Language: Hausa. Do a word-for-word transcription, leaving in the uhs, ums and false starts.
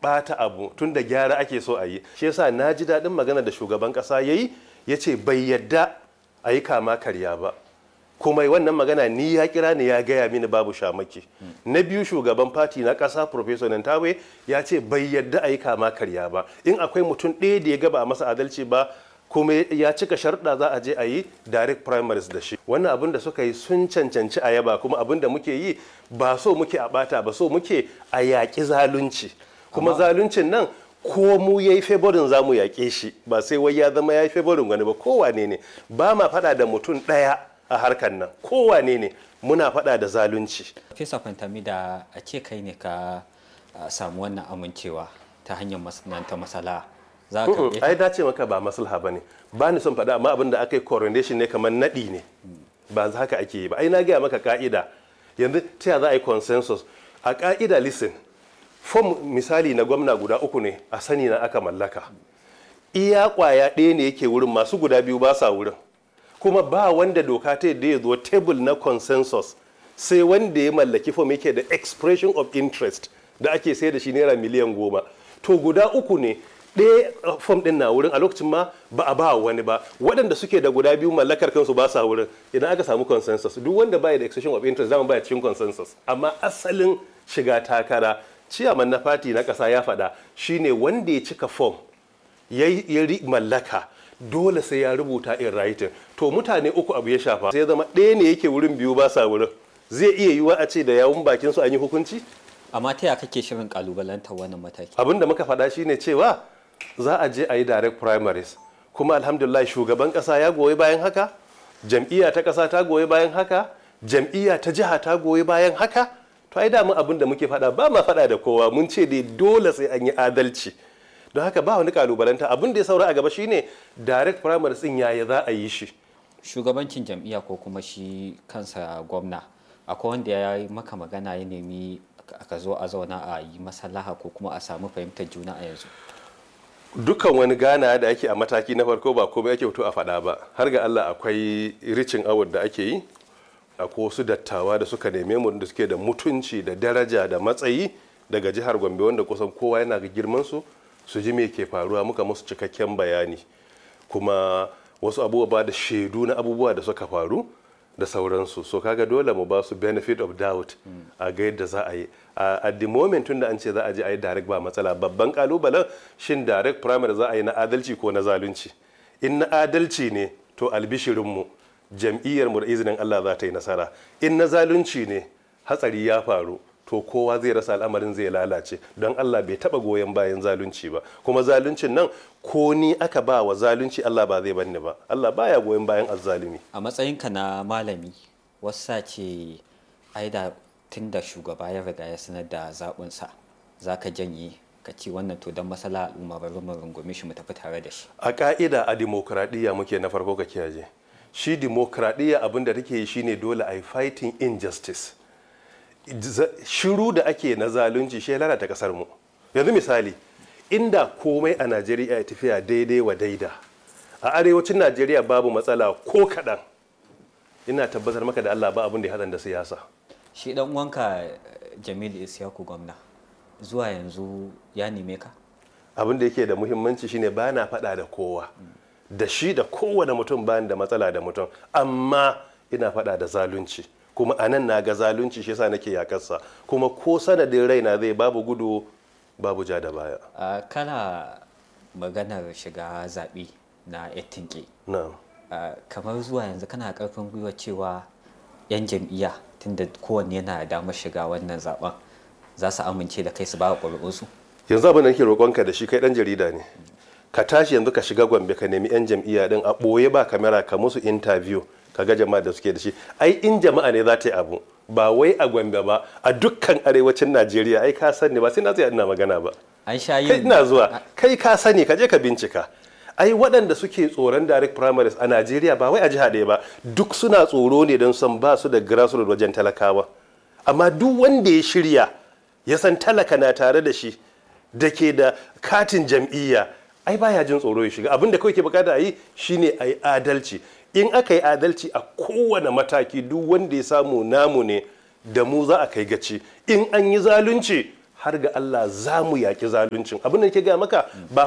bata abu tun da gyara ake so a yi. Shi yasa na ji daɗin magana da shugaban ƙasa ya yi, ya ce bai yadda a yi kama karya ba. Kuma wannan magana ni ya kira ni ya gaya mini babu shamaki. Na biyu, shugaban fati na ƙasa Professor Nantawe ya ce bai yadda a yi kama karya ba. In akwai mutum ɗaya da ya gaba a masa adalci ba kuma ya cika sharɗa, za a je a yi direct primaries da shi. Wannan abin da suka yi sun cancanci a yaba, kuma abin da muke yi ba so muke a ɓata ba, so muke a yaƙi zalunci. Kuma zaluncin nan ko mu ya yi favorin za mu yaƙe shi, ba sai wai ya zama ya yi favorin wani ba. Kowane ne, ba ma faɗa da mutum ɗaya a harkar nan, kowane ne muna faɗa da zalunci. Fesa Fantami, da a ce kai ne ka samu wannan amincewa ta hanyar masana'anta masala, za ka mm ai dace maka ba maslaha ba ne, ba ni son faɗa, amma abin da aka yi coronation ne kamar naɗi ne, ba za haka ake yi ba. Ai na gaya maka ka'ida, yanzu ta za a yi consensus a ka'ida. Listen, fom misali na gwamna guda uku ne a sani na aka mallaka, iya kwaya ɗaya ne yake wurin, masu guda biyu ba sa wurin. Kuma ba wanda doka ta yadda ya zo table na consensus sai wanda ya mallaki fom yake da expression of interest da ake sai da shi naira miliyan goma. To guda uku ne, ɗaya fom ɗin na wurin a lokacin ma ba a ba wani ba, waɗanda suke da guda biyu mallakar kansu ba sa wurin. Idan aka samu consensus, duk wanda baya da expression of interest zama baya cikin consensus. Amma asalin shiga takara, ciyaman na fati na ƙasa ya faɗa, shine wanda ya cika fom ya mallaka dole sai ya rubuta in writing. To mutane uku abu ya shafa, sai zama ɗaya ne yake wurin, biyu ba sa wurin. Zai iya yiwa a ce da yawun bakin su an yi hukunci? Amma ta ya kake shirin kalubalantar wannan mataki? Abin da muka faɗa shine cewa za a je a yi direct primaries, kuma alhamdulillah shugaban ƙasa ya goyi bayan haka, jam'iyya ta ƙasa ta goyi bayan haka, jam'iyya ta jiha ta goyi bayan haka. To ai damu abin da muke faɗa, ba ma faɗa da kowa, mun ce dai dole sai an yi adalci. Don haka ba wani kalubalanta. Abin da ya saura a gaba shine direct primaries din yaya za a yi shi. Shugabancin jam'iyya ko kuma shi kansa gwamna, akwai wanda ya yi maka magana ya nemi ka zo a zauna a yi maslaha ko kuma a samu fahimtar juna a yanzu? Dukkan wani gana da ake a mataki na farko ba komai ake fito a faɗa ba. Har ga Allah akwai ricin award da ake yi, akwai wasu dattawa da suka neme mu da suke da mutunci da daraja da matsayi daga jihar Gombe, wanda kusan kowa yana ga girman su su ji me ke faruwa, muka musu cikakken bayani, kuma wasu abubuwa da shaidu na abubuwa da suka faru da sauransu. So kaga dole mu ba su benefit of doubt a ga yadda za a yi. At the moment tun da an ce za a je a yi direct ba matsala. Babban kalubalen shin direct primary za a yi na adalci ko na zalunci? In na adalci ne to albishirinmu, jam'iyyarmu da izinin Allah za ta yi nasara. In na zalunci ne, hatsari ya faru, to kowa zai rasa, al'amarin zai lalace. Don Allah bai taba goyon bayan zalunci ba, kuma zaluncin nan ko ni aka ba wa zalunci Allah ba zai banni ba. Allah baya goyon bayan azzalumi. A matsayinka na malami, wasa ce ai da tun da shugaba ya riga ya sanar da zaɓinsa, za ka janye ka ce wannan to don masala al'umma bari mu rungume shi mu tafi tare da shi? A ka'ida a dimokuraɗiyya muke, na farko ka kiyaye shi dimokuraɗiyya abin da take yi shine dole a yi fighting injustice. Shiru da ake na zalunci shi lalata kasar mu. Yanzu misali, inda komai a Najeriya ya tafiya daidai wa daida, a arewacin Najeriya babu matsala ko kaɗan, ina tabbatar maka da Allah ba abin da ya haɗa da siyasa. Shi dan uwanka Jamilu Isyaku gwamna zuwa yanzu ya neme ka? Abin da yake da muhimmanci shine ba na faɗa da kowa, da shi da kowane mutum ba da matsala da mutum, amma ina faɗa da zalunci. Kuma a nan na ga zalunci, shi yasa nake yakarsa, kuma ko sanadin raina zai babu gudu babu ja da baya. Uh, kana maganar shiga zaɓe na ettinke. Na'am. Uh, kamar zuwa yanzu kana karfin gwiwa cewa 'yan jam'iyya tunda kowanne yana damar shiga wannan zaben za su amince da kai su ba ƙuri'unsu? Yanzu abin da nake roƙonka da shi, kai ɗan jarida ne, ka tashi yanzu ka shiga Gombe ka nemi 'yan jam'iyya din a ɓoye ba kamera, ka musu interview ka ga jama'a da suke da shi. Ai in jama'a ne za ta yi abu, ba wai a Gombe ba, a dukkan arewacin Najeriya. Ai ka sani, ba sai na tsaya ina magana ba. An sha yin, kai ina zuwa, kai ka sani, ka je ka bincika. Ai waɗanda suke tsoron direct primaries a Najeriya ba wai a jiha ɗaya ba, duk suna tsoro ne don son ba su da grassroots wajen talakawa. Amma duk wanda ya shirya ya san talaka na tare da shi, da ke da katin jam'iyya, ai baya jin tsoro ya shiga. Abin da kawai ke bukata a yi shine a yi adalci. In aka yi adalci a kowane mataki, duk wanda ya samu namu ne, da mu za a kai gaci. In an yi zalunci, har ga Allah za mu yaki zaluncin. Abin da ke gaya maka ba